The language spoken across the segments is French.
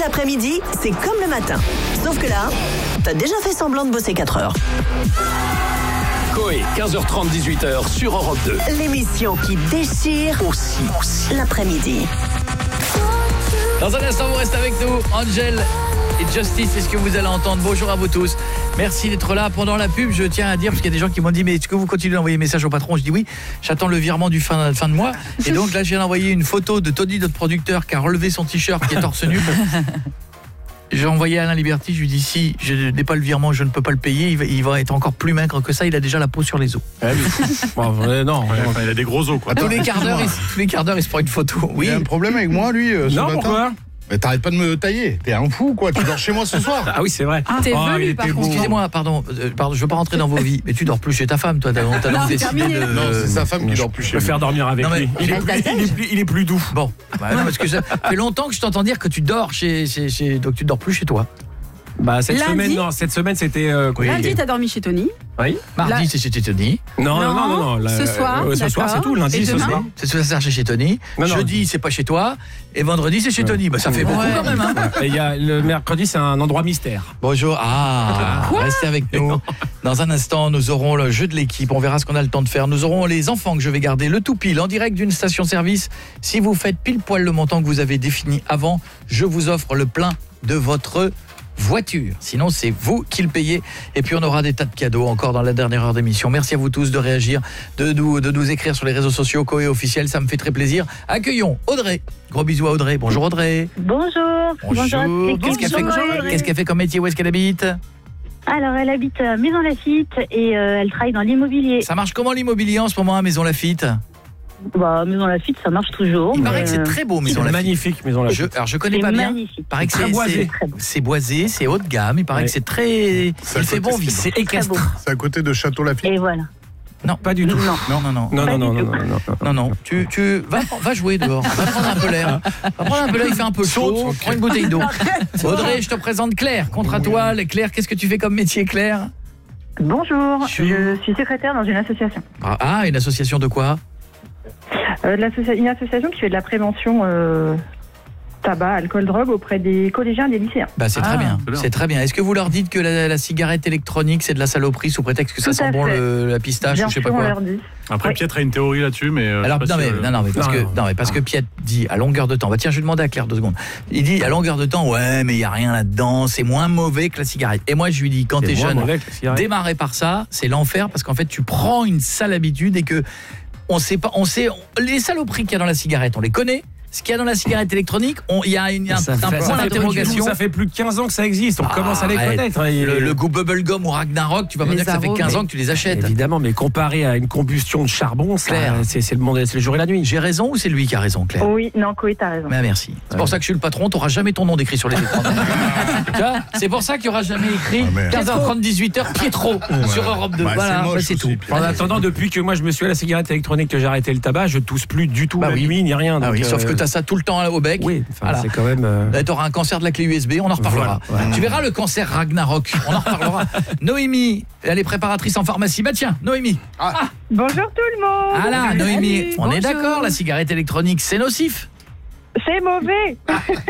l'après-midi, c'est comme le matin. Sauf que là, t'as déjà fait semblant de bosser 4 heures. Coé, 15h30, 18h sur Europe 2. L'émission qui déchire aussi l'après-midi. Dans un instant, vous restez avec nous. Angel et Justice, c'est ce que vous allez entendre. Bonjour à vous tous. Merci d'être là. Pendant la pub, je tiens à dire, parce qu'il y a des gens qui m'ont dit, mais est-ce que vous continuez d'envoyer des messages au patron? Je dis oui, j'attends le virement du fin de mois. Et donc là, je viens d'envoyer une photo de Tony, notre producteur, qui a relevé son t-shirt, qui est torse nu. J'ai envoyé à Alain Liberty, je lui dis si je n'ai pas le virement, je ne peux pas le payer, il va être encore plus maigre que ça, il a déjà la peau sur les os. Non, il a des gros os quoi. Tous les quarts d'heure, il se prend une photo. Oui. Il y a un problème avec moi lui ce Non, matin. pourquoi? Mais t'arrêtes pas de me tailler, t'es un fou quoi, tu dors chez moi ce soir. Ah oui, c'est vrai. T'es velu par contre. Excusez-moi, pardon, je veux pas rentrer dans vos vies, mais tu dors plus chez ta femme, toi, t'as donc décidé de... Non, c'est sa femme qui dort plus Je chez peux lui. faire dormir avec Non, mais lui. Il est plus doux. Bon, bah non, parce que ça fait longtemps que je t'entends dire que tu dors donc tu dors plus chez toi. Bah cette Lundi. semaine c'était Lundi, t'as dormi chez Tony. Oui. Mardi, c'est chez Tony. Non. Ce soir, ce soir c'est tout. Et Lundi, ce demain soir. C'est chez Tony. Non. Jeudi, c'est pas chez toi. Et vendredi, c'est chez Tony. Bah ça fait beaucoup quand même. Hein. Et il y a le mercredi, c'est un endroit mystère. Bonjour. Restez avec nous. Dans un instant, nous aurons le jeu de l'équipe. On verra ce qu'on a le temps de faire. Nous aurons les enfants que je vais garder, le tout pile, en direct d'une station-service. Si vous faites pile poil le montant que vous avez défini avant, je vous offre le plein de votre voiture. Sinon, c'est vous qui le payez. Et puis, on aura des tas de cadeaux encore dans la dernière heure d'émission. Merci à vous tous de réagir, de nous écrire sur les réseaux sociaux, Coé officiel. Ça me fait très plaisir. Accueillons Audrey. Gros bisous à Audrey. Bonjour Audrey. Bonjour. Qu'est-ce qu'elle fait comme métier? Où est-ce qu'elle habite? Alors, elle habite à Maison Lafitte et elle travaille dans l'immobilier. Ça marche comment l'immobilier en ce moment à Maison Lafitte? Bah, Maison Lafitte, ça marche toujours. Il paraît que c'est très beau Maison Lafitte. Magnifique Maison Lafitte. Alors je connais pas bien. Il paraît que c'est boisé, c'est haut de gamme. Il paraît que c'est très. Il fait bon vivre. C'est équestre. C'est à côté de Château Lafitte. Et voilà. Non, pas du tout. Non. Tu va jouer dehors. Va prendre un peu l'air. Il fait un peu chaud. Prends une bouteille d'eau. Audrey, je te présente Claire. Contre à toi, Claire, qu'est-ce que tu fais comme métier, Claire? Bonjour. Je suis secrétaire dans une association. Ah, une association de quoi? Une association qui fait de la prévention tabac, alcool, drogue auprès des collégiens et des lycéens. Bah c'est très bien. C'est très bien. Est-ce que vous leur dites que la cigarette électronique c'est de la saloperie sous prétexte que ça sent bon la pistache bien ou je sais sûr, pas quoi? on leur dit. Après Pietre a une théorie là-dessus mais alors parce que Pietre dit à longueur de temps. Bah tiens, je vais demander à Claire 2 secondes. Il dit à longueur de temps ouais, mais il y a rien là-dedans, c'est moins mauvais que la cigarette. Et moi je lui dis quand t'es jeune, démarrer par ça, c'est l'enfer parce qu'en fait tu prends une sale habitude et que on sait les saloperies qu'il y a dans la cigarette, on les connaît. Ce qu'il y a dans la cigarette électronique, il y a un point d'interrogation. Ça fait plus de 15 ans que ça existe, on commence à les connaître. Le goût Bubblegum ou Ragnarok, tu vas me dire que ça fait 15 ans que tu les achètes. Évidemment, mais comparé à une combustion de charbon, c'est le monde, c'est le jour et la nuit. J'ai raison ou c'est lui qui a raison, Claire? Oui, non, Coé, t'as raison. Mais merci. C'est pour ça que je suis le patron, t'auras jamais ton nom décrit sur les écrans. C'est pour ça qu'il n'y aura jamais écrit 15h30, 18h, Pietro sur Europe 2. Voilà, c'est tout. En attendant, depuis que moi je me suis à la cigarette électronique, que j'ai arrêté le tabac, je tousse plus du tout la nuit ni rien. Sauf que t'as ça tout le temps au bec. Oui, c'est quand même. T'auras un cancer de la clé USB, on en reparlera. Voilà. Tu verras le cancer Ragnarok, on en reparlera. Noémie, elle est préparatrice en pharmacie. Bah tiens, Noémie. Bonjour tout le monde. Ah là, Noémie, Salut. on est d'accord, la cigarette électronique, c'est nocif. C'est mauvais.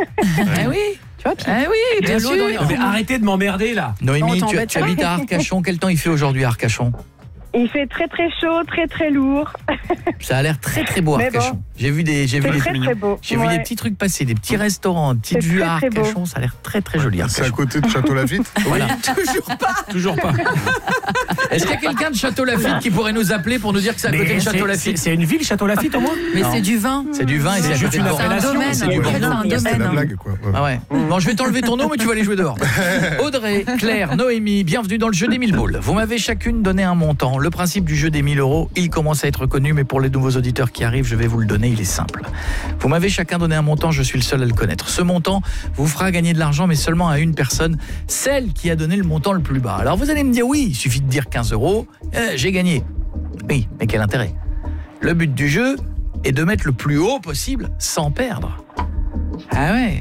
Eh oui. Tu vois, bien sûr. Mais arrêtez de m'emmerder là. Noémie, tu habites à Arcachon. Quel temps il fait aujourd'hui à Arcachon? Il fait très très chaud, très très lourd. Ça a l'air très très beau à Arcachon. Bon, j'ai vu des petits trucs passer, des petits restaurants, des petites vues à Arcachon, ça a l'air très très joli. C'est à côté de Château Lafitte. Voilà. Toujours pas. Est-ce qu'il y a quelqu'un de Château Lafitte qui pourrait nous appeler pour nous dire que c'est à côté de Château Lafitte? C'est une ville, Château Lafitte au moins? Mais c'est du vin. C'est du vin et c'est juste une appellation. C'est du C'est la blague quoi. Ah ouais. Bon, je vais t'enlever ton nom mais tu vas aller jouer dehors. Audrey, Claire, Noémie, bienvenue dans le jeu des 1000 boules. Vous m'avez chacune donné un montant. Le principe du jeu des 1000 €, il commence à être connu, mais pour les nouveaux auditeurs qui arrivent, je vais vous le donner, il est simple. Vous m'avez chacun donné un montant, je suis le seul à le connaître. Ce montant vous fera gagner de l'argent, mais seulement à une personne, celle qui a donné le montant le plus bas. Alors vous allez me dire, oui, il suffit de dire 15 €, j'ai gagné. Oui, mais quel intérêt? Le but du jeu est de mettre le plus haut possible sans perdre. Ah ouais.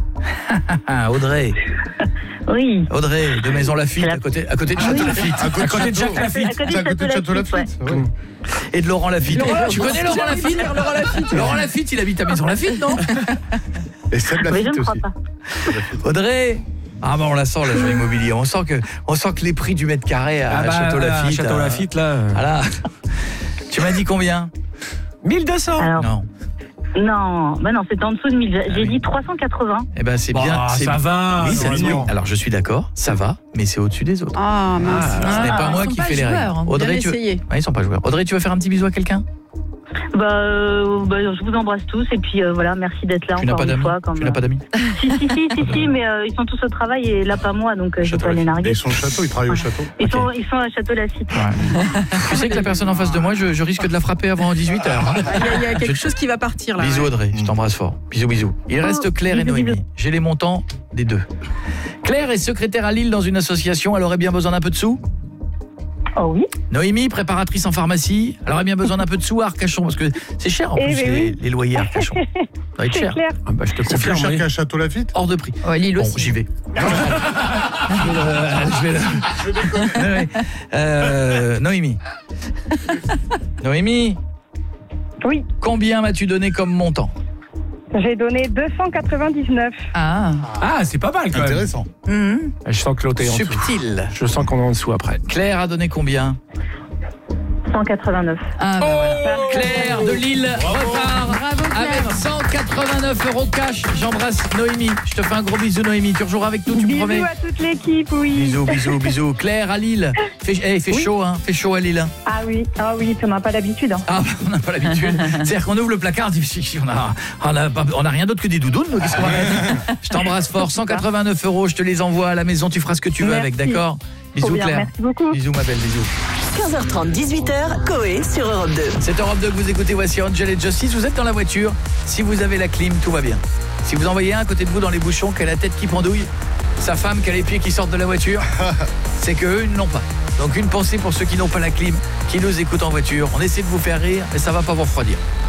Audrey. Oui. Audrey, de Maison Lafitte, à côté de Château Lafitte. À côté de Jacques Lafitte. C'est à côté de Château Lafitte. Et de Laurent Lafitte. Tu connais Laurent Lafitte? Laurent Lafitte, il habite à Maison Lafitte, non? Et Seb Oui, je Lafitte ne crois aussi. pas. Audrey. Ah on la sent l'agent immobilier. On sent que les prix du mètre carré à Château-Lafitte. Château-Lafitte, là. Voilà. Tu m'as dit combien? 1200. Alors, Non. non, c'est en dessous de 1000. J'ai dit 380. Eh ben c'est bien. Bah, c'est ça va. Oui, c'est normalement. mignon. Alors je suis d'accord, ça va, mais c'est au-dessus des autres. Ah, mince. Ce n'est pas moi ils sont qui pas fais les règles. joueurs, hein. Audrey, Bien tu essayé. Ouais, ils sont pas joueurs. Audrey, tu veux faire un petit bisou à quelqu'un? Je vous embrasse tous et puis voilà, merci d'être là Tu n'as encore pas une d'amis? fois. Tu n'as pas d'amis? Si, mais ils sont tous au travail et là pas moi, donc je vais pas les Et narguer. ils sont au château, ils travaillent au château. Ils sont à Château-Lafitte. Tu sais que la personne en face de moi, je risque de la frapper avant 18h. Il y a quelque chose qui va partir là. Bisous Audrey, je t'embrasse fort. Bisous. Il reste Claire et bisous, Noémie. bisous. J'ai les montants des deux. Claire est secrétaire à Lille dans une association, elle aurait bien besoin d'un peu de sous. Oh oui. Noémie, préparatrice en pharmacie, elle aurait bien besoin d'un peu de sous à Arcachon, parce que c'est cher en Eh plus ben oui. les loyers à Arcachon. Ça va être C'est cher. clair. Ah bah, je te C'est plus confirme. cher oui. qu'à Château-Lafitte. Hors de prix. Ouais, Lille Bon, aussi. j'y vais. Noémie. Noémie, Oui, combien m'as-tu donné comme montant? j'ai donné 299. Ah. Ah, c'est pas mal quand même. Intéressant. Mhm. Je sens que l'autre est en dessous. Subtil. Je sens qu'on est en dessous après. Claire a donné combien? 189. Ah, bah, voilà. Claire de Lille repart Bravo, Claire. avec 189 € cash. J'embrasse Noémie. Je te fais un gros bisou Noémie. Tu rejoueras avec nous, tu me Bisous promets? à toute l'équipe, oui. Bisous. Claire à Lille. Fait Oui. chaud, hein. Fait chaud à Lille. Hein. Ah oui, on n'a pas l'habitude. Hein. Ah, on n'a pas l'habitude. C'est-à-dire qu'on ouvre le placard, on a rien d'autre que des doudounes. Donc qu'est-ce qu'on va mettre? Je t'embrasse fort. 189 €. Je te les envoie à la maison. Tu feras ce que tu veux Merci. avec, d'accord? Bisous Trop bien, Claire. merci beaucoup. Bisous ma belle, bisous. 15h30, 18h, Coé sur Europe 2. C'est Europe 2 que vous écoutez, voici Angel et Justice. Vous êtes dans la voiture, si vous avez la clim, tout va bien. Si vous en voyez un à côté de vous dans les bouchons, qui a la tête qui pendouille, sa femme qui a les pieds qui sortent de la voiture, c'est qu'eux, ils ne l'ont pas. Donc une pensée pour ceux qui n'ont pas la clim, qui nous écoutent en voiture. On essaie de vous faire rire, mais ça va pas vous refroidir.